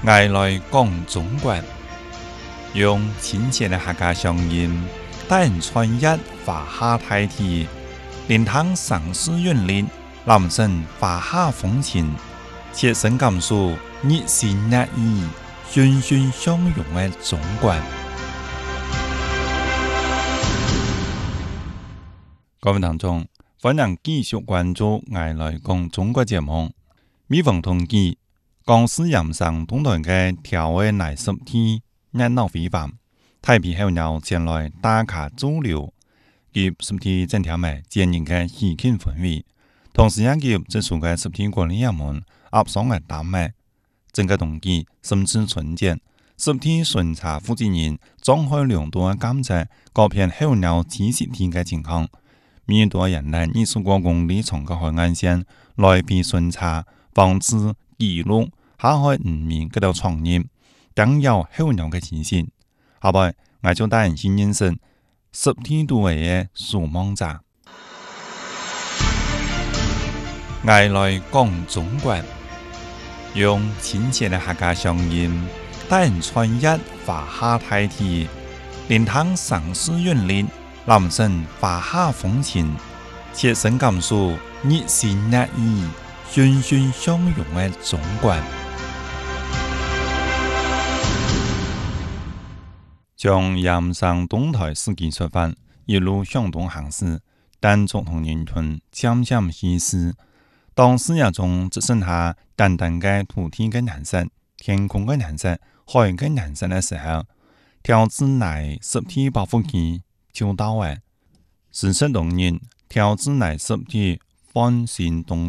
爱来讲中国，用亲切的客家乡音，带人穿越华夏大地，聆听城市韵律，感受华夏风情，切身感受热情热意、欣欣向荣的中国。各位听众，欢迎继续关注《爱来讲中国》节目。每逢冬季，江苏盐城东台的条围内湿天热闹非凡，大批候鸟前来打卡驻留，及湿天整条的节日的喜庆氛围，同时也及这数个湿天管理人们压上的打麦。整个冬季甚至春节，湿天巡查负责人张开良多的监测各片候鸟栖息地的情况。面对人类20多公里长的海岸线来回巡查，防止记录下海渔民这条创业，更有候鸟的情形。下摆我就带人先认识湿天度的守望者。爱来讲中国，用亲切的客家乡音，带人穿越华夏大地，聆听城市韵律，感受华夏风情，切身感受热情热意、欣欣向荣的中国。从盐城东台市区出发，一路向东行驶，但总统人群渐渐稀释。当视野中只剩下淡淡的土地的颜色、天空的颜色、海的颜色的时候，条子内湿地保护区就到位。时势动人，条子内湿地放心动